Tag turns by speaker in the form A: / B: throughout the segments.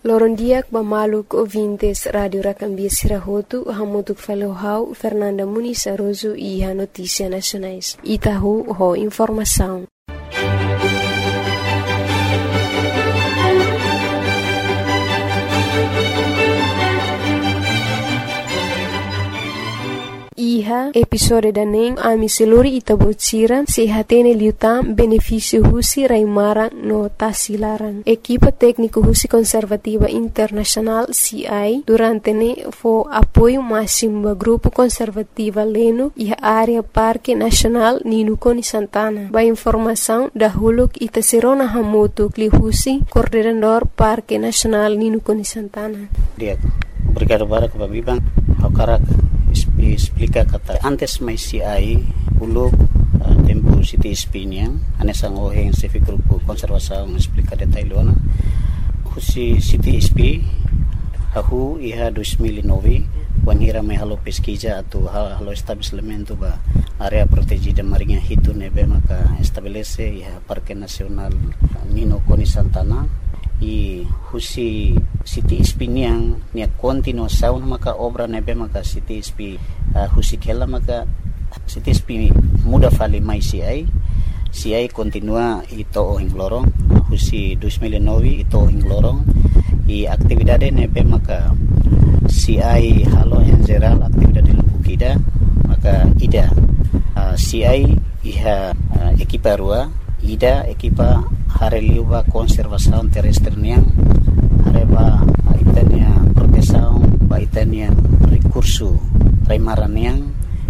A: Lorondiak Bamaluk ouvintes Radio Rakambia Sirahotu, Hamutuk Falohau, Fernanda Muniz Aroso e a Notícia Nacionais. Itahu ho informação. Iha episode daning ami seluri itabocira sehatene liutam benefício husi raimarang no tasilarang. Equipa técnico husi conservativa internacional CI durante ne fo apoio máximo ba grupo conservativa leno iha área Parque Nacional Ninukoni Santana. Ba informação da huluk itaserona hamotu kli husi coordenador Parque Nacional Ninukoni Santana.
B: Obrigado para Babibang. Hakarak explica kata antes mai CI uluk tempo City Spiniang anesang oheng civic grupo konservasaung explica detailona husi City SP ahu iha 2009 wanhira mai halo pesquisa atau halo estabelecimento ba area protegida marinha hitu nebe maka estabelece iha Parque Nacional Ninukoni Santana i husi City Spiniang nia continuação maka obra nebe maka City SP husi kela maka City SP muda fali mai CI continua ito ohing lorong husi 2009 ito ohing lorong i aktividade nebe maka CI halo yang geral aktividade lubukida maka ida CI iha ekipa rua ida ekipa hareliuba konservasaun terrestre niang hareba itania protesaun ba itania recurso raimaran niang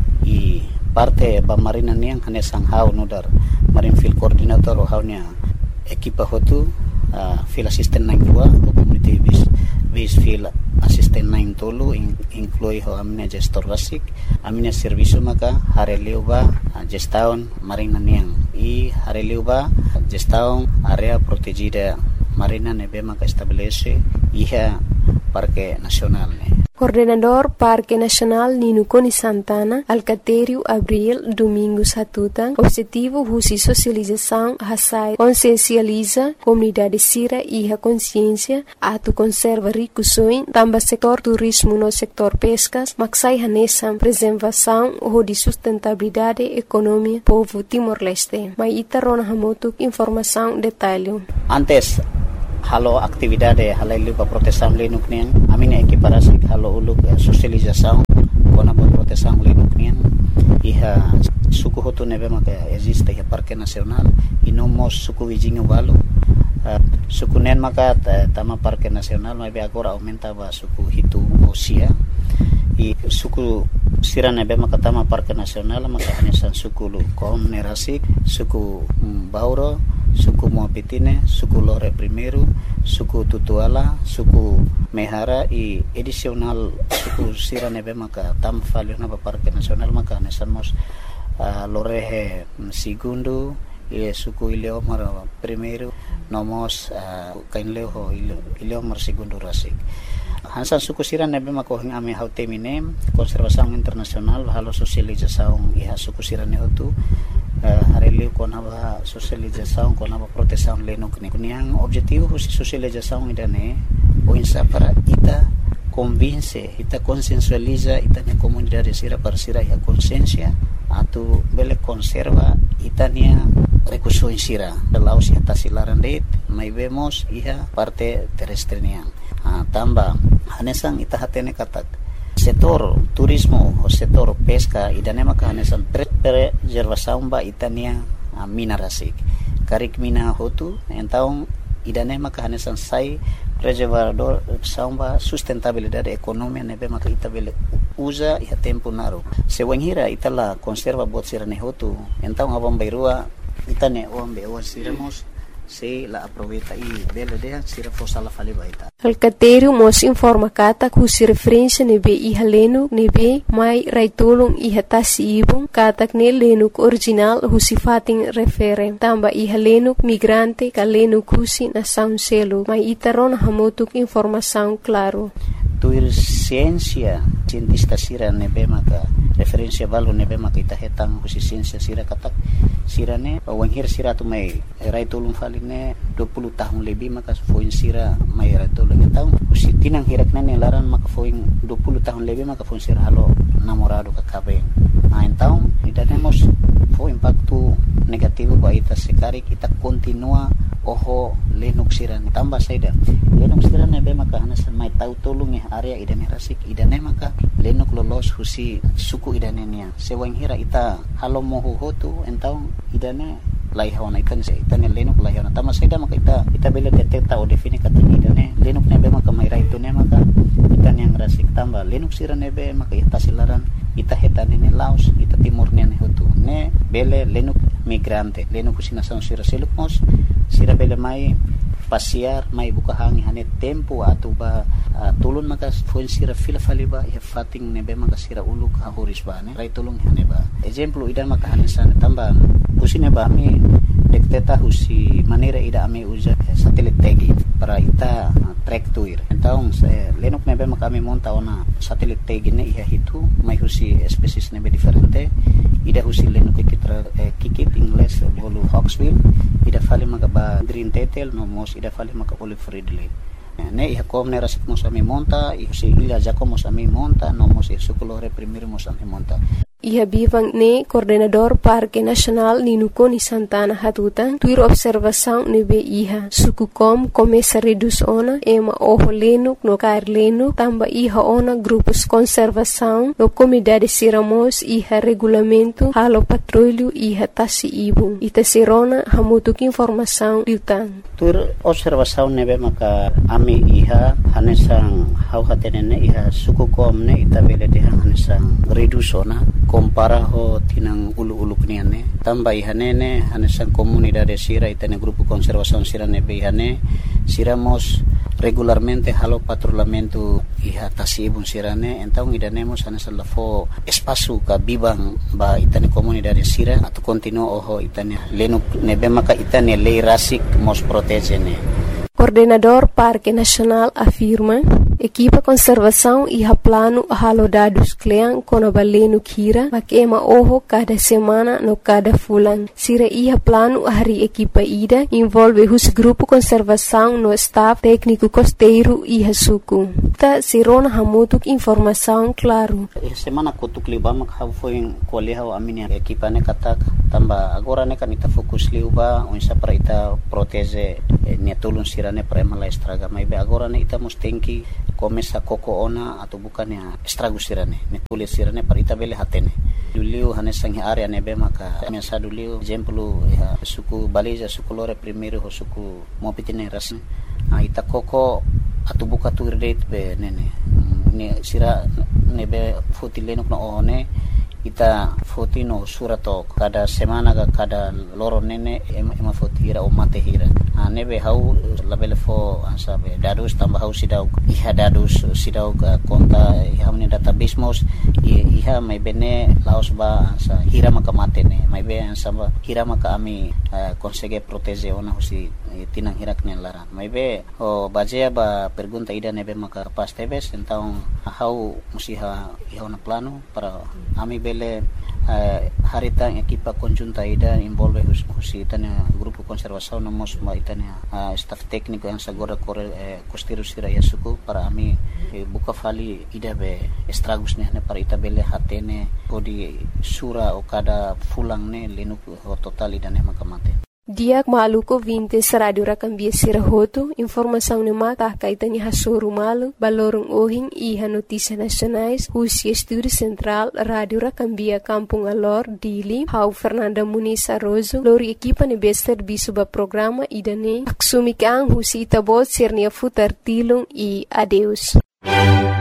B: i parte ba marina niang hanesang hau nudar marin field coordinator o haunya ekipa hotu field assistant 92 community base field assistant 9 tolu inclui ho amne gestor basic amne servicio maka hareliuba gestaun marina niang i hareliuba gestaun area protegida marina nebe maka estabelece iha Parque Nacional Coordenador Parque Nacional Ninukoni Santana Alcatério Abril Domingos Hatutan objetivo husi socialização hasai consciencializa comunidade sira iha consciência atu conserva ricusoin tamba setor turismo no setor pescas maksai hanesam preservação ho di sustentabilidade economia povo Timor-Leste mai itarona hamotuk informação detalhe antes halo aktividade halailupa proteção linuk niang amine equiparasi halo uluk socialização kona proteção linuk niang iha suku hotu nebe maka existe iha Parque Nacional inomos suku wijingu walu suku nen maka tama Parque Nacional mai agora aumenta ba suku hitu osia i suku sira nebe maka tama Parque Nacional maka hanesan suku lu kom nerasik suku bauro suku Moapitine, suku Lore Primeiro, suku Tutuala, suku Mehara i edisional suku sira nebe maka tam valio na Parque Nacional maka nesamos Lorehe Segundo e suku Ileomar Primeiro nomos kainleo Ileomar Segundo rasik hansan suku sira nebe maka hing ame hautemine konservasaung internasional halo sosializasaung iha suku sira nehotu hareliu konaba socialização konaba proteção lenuk ni kuniang objetivo husi socialização idane o insa para ita convince ita consensualiza ita ne comunidade sira parsira ya consciência atu bele conserva itania recurso sira laos ya tasilaran det mai vemos iha parte terrestre niang tamba hanesang ita hatene katak setor turismo o setor pesca idane maka hanesan preservação ba itania mina rasik karik mina hotu entaung idane maka hanesan sai preservador samba sustentabilidade economia nebe maka itabele usa iha tempo naru sewanghira itala conserva bot sirane hotu entaung abang bairua itane ombe o siremos se la aproveita e bela dea sira fosala fale baita
A: Alcatério mos informa kata kusi referência nebe iha lenuk nebe mai raitolong iha tasi ibong katak ne lenuk original husi fating refere tamba iha lenuk migrante ka lenuk husi na sound selo mai itaron hamotuk informação claro
B: tuir ciência cientista sira nebe maka referência valu nebe maka ita hetang husi ciência sira katak sirane wanghir sira tu mai rai tolong faline 20 tahun lebih maka foin sira mai rai tolong tahu usitinang hirak nene laran maka foin 20 tahun lebih maka foin sira halo namorado kakabe tahu idane mos fo impacto negativo ba ita sekari kita continua oho lenuk sirane tambah saida lenuk sirane be maka hanas mai tahu tolong area idane rasik idane maka lenuk lolos husi suku idane nia sewang hira ita halo moho hotu entau idane lai hawana ikan se itane lenuk lai hawana tambah saida maka ita bela detecta o define kata idane lenuk ne be maka mai rai tu ne maka itane yang rasik tambah lenuk sirane be maka ita silaran ita hetane ne laos ita timur ne hotu ne bele lenuk migrante lenuk kusina sang sira selukmos sira bele mai pasiar mai buka hangi hane tempo atau ba tulun maka foin sira fila faliba ya fating nebe maka sira uluk hahuris ba ne rai tulung hane ba example idan maka hane sana tambah usine ba mi dekteta husi manera ida ame uja satelit tagi para ita track tuir então lenuk nebe maka mi monta ona satelit tagi ne iha hitu mai husi species nebe diferente ida husi lenuk kikit ingles bolu hawksbill ida fali maka ba green tetel no mos ida fali maka olive ridley ne iha kom ne rasik mos ami monta iha si ila jako mos ami monta no mos sukulore primero mos ami monta
A: Iha bivang ne coordenador Parque Nacional Ninukoni Santana Hatutan tuir observação nebe iha suku kom começa reduz ona ema oho lenuk no kair lenuk tamba iha ona grupos conservação no comunidade siramos iha regulamento halo patrulho iha tasi ibung ita sirona hamutuk informação liutan
B: tuir observação nebe maka ami iha hanesang hau hatenene iha suku kom ne ita bele de hanesang reduz ona compara ho tinang ulu-ulu kniane tambah ihanene hanesan comunidade sira itane grupo conservação sira nebe ihane siramos regularmente halo patrulhamento iha tasibun sirane então idanemos hanesan lafo espaço ka bibang ba itane comunidade sira atau continuo oho itane lenuk nebe maka itane lei rasik mos protegene.
A: Coordenador Parque Nacional afirma equipa conservação e plano halo dados klean kono balenu kira makema oho cada semana no cada fulan sira iha plano hari equipa ida envolve hus grupo conservação no staff técnico costeiro iha suku ta sirona hamutuk informação claro
B: semana kutuk libam kha foi koleha amini equipa ne katak tamba agora ne kanita fokus liuba unsa para ita protege ne tulun sirane para mala estraga mai be agora ne ita mustenki começa koko ona atau bukan ya estragus sirane ne tulis sirane para ita bele hatene duliu hanesang area nebe maka mesa duliu exemplo ya suku baliza suku lore primeiro ho suku mopitine ras ita koko atau buka tu date be nene ne sira nebe fotilenuk no one ita fotino surato kada semana kada loro nene ema fotira o mate hira nebe hau labele fo ansabe dadus tambah hau sidau iha dadus sidau konta iha meni database mos iha mai bene laos ba ansa hira maka mate ne mai be ansaba hira maka ami consegue protege ona husi tinang hirak ne laran mai be o bajea ba pergunta ida nebe maka pas tebes então hau musiha iha na plano para ami bele haritan equipa conjunta ida envolve husi tanya grupo conservação no mos ma itania staff técnico yang sagora costeiro sira yasuku para ami buka fali ida be estragus ne para ita bele hatene odi sura o kada fulang ne lenuk total ida ne makamate
A: Diak maluko 20 radio rakambia sirahoto informação ne mata kaitani hasoru malu balorong ohing iha notícia nacionais husi estúdio central radio rakambia Kampung Alor Dili hau Fernanda Muniz Arrozo lori equipa ne bester bisuba programa idane aksumi kang husi itabot sirnia futar tilung e adeus